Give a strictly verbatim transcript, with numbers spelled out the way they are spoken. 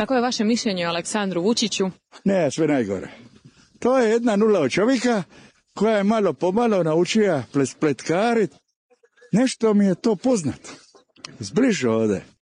Kako je vaše mišljenje o Aleksandru Vučiću? Ne, sve najgore. To je jedna nula od čovjeka koja je malo pomalo naučila ples, pletkarit. Nešto mi je to poznato. Zbliže ovdje.